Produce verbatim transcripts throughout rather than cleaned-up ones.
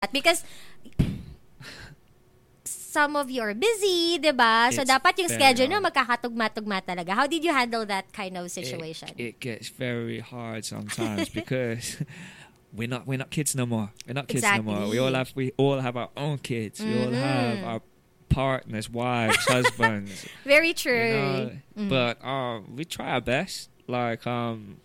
that? Because some of you are busy, diba? So, It's dapat yung very schedule hard. na magkakatugma-tugma talaga. How did you handle that kind of situation? It, it gets very hard sometimes because we're not we're not kids no more. We're not kids no more. We all have we all have our own kids. We all have our partners, wives, husbands. Very true. You know? Mm. But um, we try our best. Like um,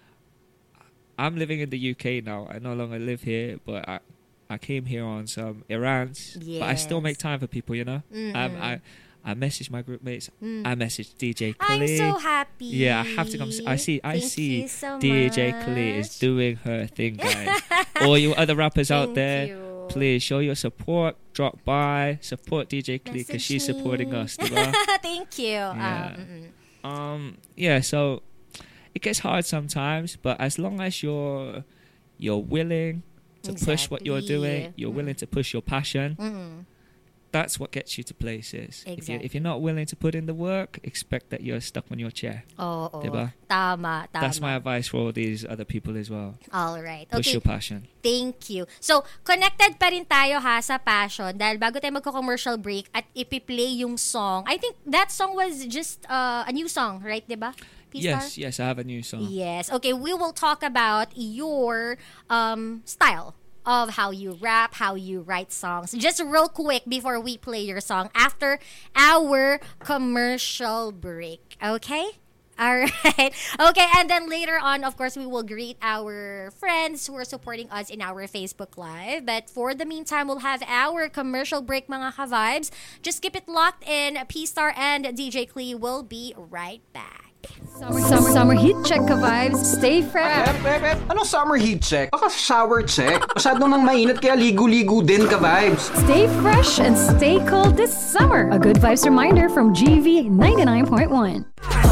I'm living in the U K now. I no longer live here, but I. I came here on some errands, yes. but I still make time for people, you know? Mm-hmm. I, I I message my group mates. Mm. I message D J I'm Klee. so happy. Yeah, I have to come. I see I Thank see you so D J much. Klee is doing her thing, guys. All you other rappers out Thank there, you. please show your support. Drop by, support D J Klee because she's Message supporting me. us, diba? Thank you. Yeah. Um, mm-mm. Um, yeah, so it gets hard sometimes, but as long as you're you're willing to push what you're doing, you're Mm. willing to push your passion, Mm-mm. that's what gets you to places. If, Exactly. you, if you're not willing to put in the work, expect that you're stuck on your chair. Oo. Diba? Tama, tama. That's my advice for all these other people as well. All right. Push Okay. your passion. Thank you. So, connected pa rin tayo ha sa passion dahil bago tayo magko-commercial break at ipi-play yung song. I think that song was just uh, a new song, right, diba? P-Star? Yes, yes, I have a new song. Yes. Okay, we will talk about your um, style of how you rap, how you write songs. Just real quick before we play your song after our commercial break. Okay? All right. Okay, and then later on, of course, we will greet our friends who are supporting us in our Facebook Live. But for the meantime, we'll have our commercial break, mga ka-vibes. Just keep it locked in. P-Star and D J Klee will be right back. Summer, summer, summer heat check ka vibes. Stay fresh. Ep, ep, ep. Anong summer heat check? Baka shower check. Masyadong nang mainit kaya ligo-ligo din ka vibes. Stay fresh and stay cold this summer. A good vibes reminder from G V ninety-nine point one.